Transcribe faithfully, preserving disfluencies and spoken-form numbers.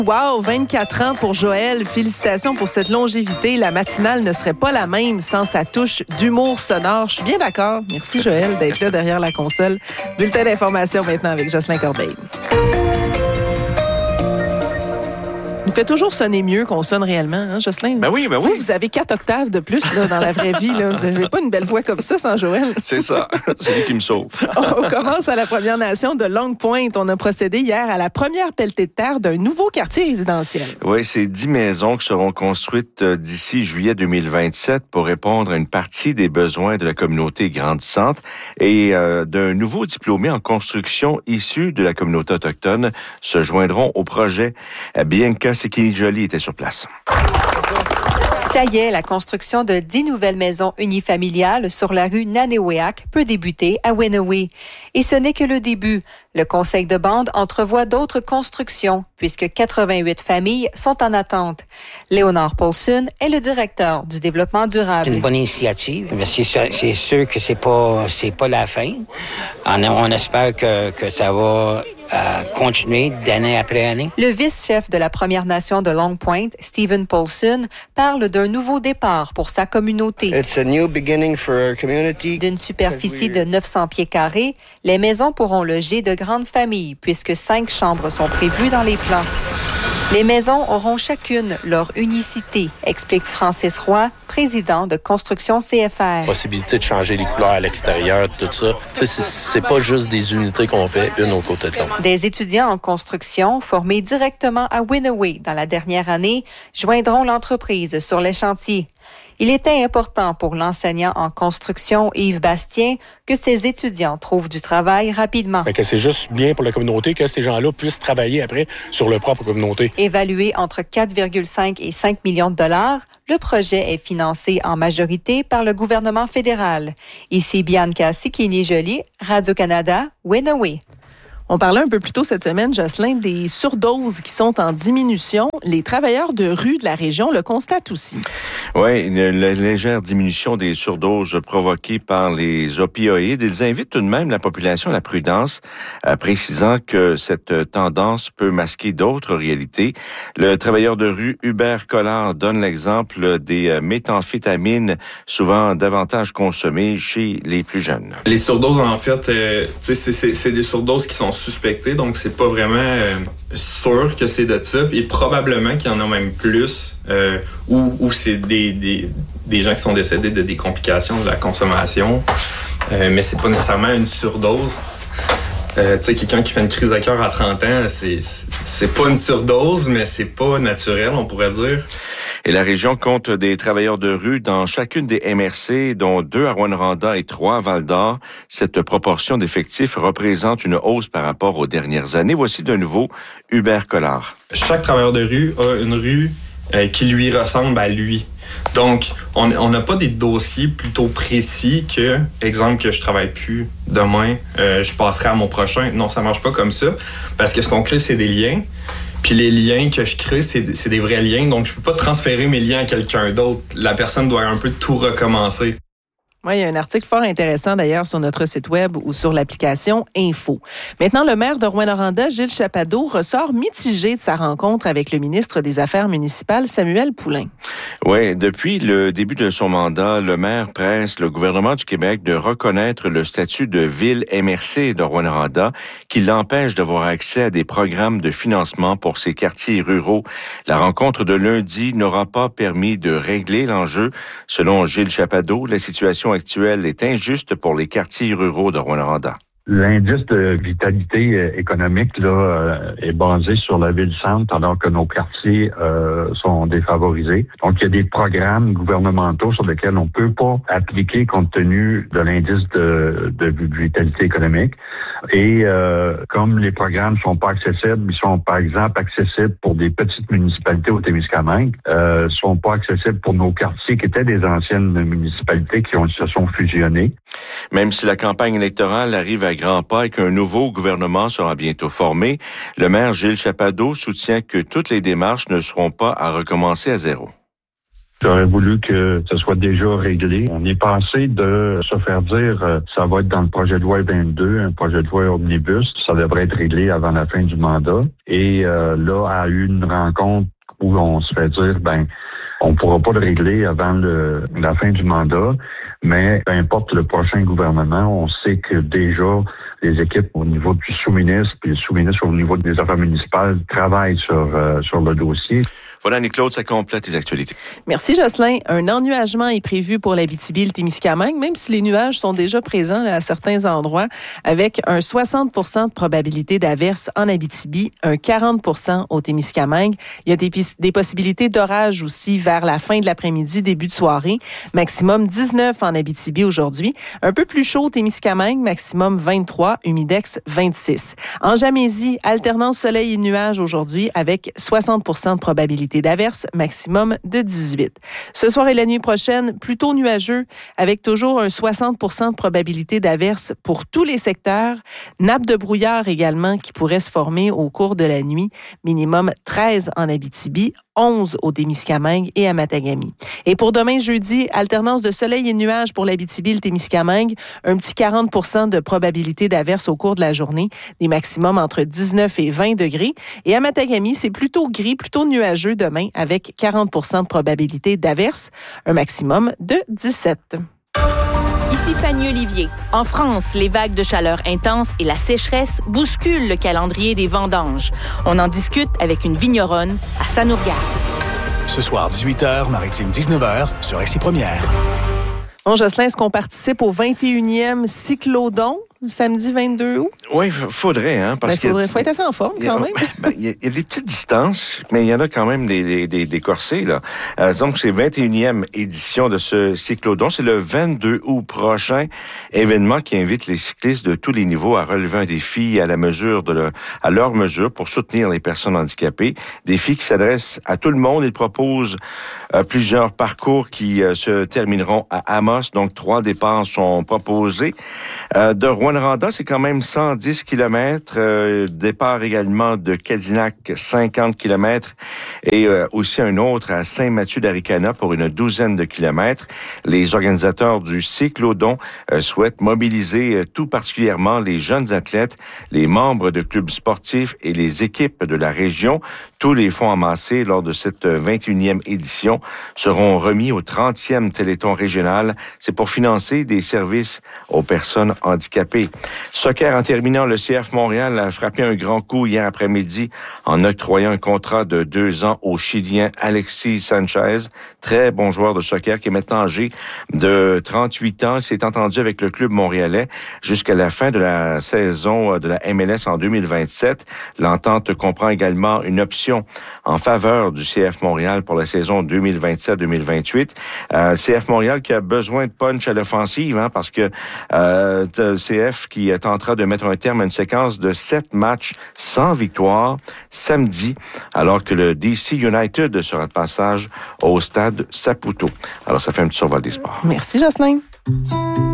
Wow, vingt-quatre ans pour Joël. Félicitations pour cette longévité. La matinale ne serait pas la même sans sa touche d'humour sonore. Je suis bien d'accord. Merci Joël d'être là derrière la console. Bulletin d'information maintenant avec Jocelyn Corbeil. Il nous fait toujours sonner mieux qu'on sonne réellement, hein, Jocelyn? Ben oui, ben oui. Vous, vous avez quatre octaves de plus là, dans la vraie vie. Là. Vous n'avez pas une belle voix comme ça sans Joël. C'est ça. C'est lui qui me sauve. On commence à la Première Nation de Long Point. On a procédé hier à la première pelletée de terre d'un nouveau quartier résidentiel. Oui, c'est dix maisons qui seront construites d'ici juillet deux mille vingt-sept pour répondre à une partie des besoins de la communauté grandissante et euh, d'un nouveau diplômé en construction issu de la communauté autochtone se joindront au projet. Bianca Sekini-Joly était sur place. Ça y est, la construction de dix nouvelles maisons unifamiliales sur la rue Nanéouéak peut débuter à Wenawee. Et ce n'est que le début. Le conseil de bande entrevoit d'autres constructions, puisque quatre-vingt-huit familles sont en attente. Léonard Paulson est le directeur du développement durable. C'est une bonne initiative, mais c'est sûr, c'est sûr que c'est pas, c'est pas la fin. On, on espère que, que ça va euh, continuer d'année après année. Le vice-chef de la Première Nation de Long Point, Stephen Paulson, parle d'un nouveau départ pour sa communauté. It's a new beginning for our community. D'une superficie de neuf cents pieds carrés, les maisons pourront loger de grandes familles, puisque cinq chambres sont prévues dans les plans. Les maisons auront chacune leur unicité, explique Francis Roy, président de Construction C F R. Possibilité de changer les couleurs à l'extérieur, tout ça. Tu sais, c'est, c'est pas juste des unités qu'on fait une au côté de l'autre. Des étudiants en construction formés directement à Wenawee dans la dernière année joindront l'entreprise sur les chantiers. Il était important pour l'enseignant en construction Yves Bastien que ses étudiants trouvent du travail rapidement. Mais que c'est juste bien pour la communauté que ces gens-là puissent travailler après sur leur propre communauté. Évalué entre quatre virgule cinq et cinq millions de dollars, le projet est financé en majorité par le gouvernement fédéral. Ici Bianca Sekini-Joly, Radio-Canada, Wenawee. On parlait un peu plus tôt cette semaine, Jocelyn, des surdoses qui sont en diminution. Les travailleurs de rue de la région le constatent aussi. Oui, une, une légère diminution des surdoses provoquées par les opioïdes. Ils invitent tout de même la population à la prudence, euh, précisant que cette tendance peut masquer d'autres réalités. Le travailleur de rue Hubert Collard donne l'exemple des méthamphétamines, souvent davantage consommées chez les plus jeunes. Les surdoses, en fait, euh, c'est, c'est, c'est des surdoses qui sont suspecté, donc c'est pas vraiment euh, sûr que c'est de ça. Et probablement qu'il y en a même plus, euh, ou, ou c'est des, des, des gens qui sont décédés de des complications de la consommation, euh, mais c'est pas nécessairement une surdose. Euh, tu sais, quelqu'un qui fait une crise de cœur à trente ans, c'est, c'est pas une surdose, mais c'est pas naturel, on pourrait dire. Et la région compte des travailleurs de rue dans chacune des M R C, dont deux à Rouyn-Noranda et trois à Val-d'Or. Cette proportion d'effectifs représente une hausse par rapport aux dernières années. Voici de nouveau Hubert Collard. Chaque travailleur de rue a une rue euh, qui lui ressemble à lui. Donc, on n'a pas des dossiers plutôt précis que, exemple, que je travaille plus demain, euh, je passerai à mon prochain. Non, ça marche pas comme ça, parce que ce qu'on crée, c'est des liens. Puis les liens que je crée, c'est, c'est des vrais liens. Donc, je peux pas transférer mes liens à quelqu'un d'autre. La personne doit un peu tout recommencer. Oui, il y a un article fort intéressant d'ailleurs sur notre site web ou sur l'application Info. Maintenant, le maire de Rouyn-Noranda, Gilles Chapado, ressort mitigé de sa rencontre avec le ministre des Affaires municipales, Samuel Poulin. Oui, depuis le début de son mandat, le maire presse le gouvernement du Québec de reconnaître le statut de ville M R C de Rouyn-Noranda qui l'empêche d'avoir accès à des programmes de financement pour ses quartiers ruraux. La rencontre de lundi n'aura pas permis de régler l'enjeu. Selon Gilles Chapado, la situation actuelle est injuste pour les quartiers ruraux de Rouyn-Noranda. L'indice de vitalité économique là euh, est basé sur la ville-centre, alors que nos quartiers euh, sont défavorisés. Donc, il y a des programmes gouvernementaux sur lesquels on peut pas appliquer compte tenu de l'indice de, de vitalité économique. Et euh, comme les programmes sont pas accessibles, ils sont par exemple accessibles pour des petites municipalités au Témiscamingue, euh, sont pas accessibles pour nos quartiers qui étaient des anciennes municipalités qui ont, se sont fusionnées. Même si la campagne électorale arrive à grands pas et qu'un nouveau gouvernement sera bientôt formé, le maire Gilles Chapado soutient que toutes les démarches ne seront pas à recommencer à zéro. J'aurais voulu que ce soit déjà réglé. On est passé de se faire dire euh, ça va être dans le projet de loi vingt-deux, un projet de loi omnibus, ça devrait être réglé avant la fin du mandat. Et euh, là, à une rencontre où on se fait dire, ben, on pourra pas le régler avant le, la fin du mandat, mais peu importe le prochain gouvernement, on sait que déjà les équipes au niveau du sous-ministre puis le sous-ministre au niveau des affaires municipales travaillent sur, euh, sur le dossier. Voilà, Annie-Claude, ça complète les actualités. Merci, Jocelyn. Un ennuagement est prévu pour l'Abitibi et le Témiscamingue, même si les nuages sont déjà présents là, à certains endroits, avec un soixante pour cent de probabilité d'averse en Abitibi, un quarante pour cent au Témiscamingue. Il y a des, des possibilités d'orage aussi vers la fin de l'après-midi, début de soirée. Maximum dix-neuf en Abitibi aujourd'hui. Un peu plus chaud au Témiscamingue, maximum vingt-trois, humidex vingt-six. En Jamésie, alternance soleil et nuages aujourd'hui avec soixante pour cent de probabilité d'averse, maximum de dix-huit. Ce soir et la nuit prochaine, plutôt nuageux, avec toujours un soixante pour cent de probabilité d'averse pour tous les secteurs. Nappe de brouillard également qui pourrait se former au cours de la nuit. Minimum treize en Abitibi, onze au Témiscamingue et à Matagami. Et pour demain jeudi, alternance de soleil et nuages pour l'Abitibi et le Témiscamingue, un petit quarante pour cent de probabilité d'averse au cours de la journée, des maximums entre dix-neuf et vingt degrés. Et à Matagami, c'est plutôt gris, plutôt nuageux demain avec quarante pour cent de probabilité d'averse, un maximum de dix-sept. Ici Fanny Olivier. En France, les vagues de chaleur intense et la sécheresse bousculent le calendrier des vendanges. On en discute avec une vigneronne à Sanourgade. Ce soir, dix-huit heures, Maritime dix-neuf heures, sur X I Première. Bon, Jocelyn, est-ce qu'on participe au vingt et unième cyclodon? Samedi vingt-deux août? Oui, il faudrait, hein, parce ben, faudrait, que... faut être assez en forme, quand même. Ben, il y, y a des petites distances, mais il y en a quand même des, des, des, des corsets, là. Euh, donc, c'est vingt et unième édition de ce cyclodon. C'est le vingt-deux août prochain, événement qui invite les cyclistes de tous les niveaux à relever un défi à la mesure de le, à leur mesure pour soutenir les personnes handicapées. Défi qui s'adresse à tout le monde. Il propose euh, plusieurs parcours qui euh, se termineront à Amos. Donc, trois départs sont proposés. Euh, de Rouyn-Noranda, c'est quand même cent dix kilomètres. Euh, départ également de Cadillac, cinquante kilomètres. Et euh, aussi un autre à Saint-Mathieu-d'Aricana pour une douzaine de kilomètres. Les organisateurs du cyclodon euh, souhaitent mobiliser euh, tout particulièrement les jeunes athlètes, les membres de clubs sportifs et les équipes de la région. Tous les fonds amassés lors de cette vingt et unième édition seront remis au trentième Téléthon régional. C'est pour financer des services aux personnes handicapées. Soccer, en terminant, le C F Montréal a frappé un grand coup hier après-midi en octroyant un contrat de deux ans au Chilien Alexis Sanchez, très bon joueur de soccer qui est maintenant âgé de trente-huit ans. Il s'est entendu avec le club montréalais jusqu'à la fin de la saison de la M L S en deux mille vingt-sept. L'entente comprend également une option en faveur du C F Montréal pour la saison deux mille vingt-sept deux mille vingt-huit. Euh, C F Montréal qui a besoin de punch à l'offensive, hein, parce que euh, C F qui tentera de mettre un terme à une séquence de sept matchs sans victoire samedi, alors que le D C United sera de passage au stade Saputo. Alors, ça fait un petit survol des sports. Merci, Jocelyn.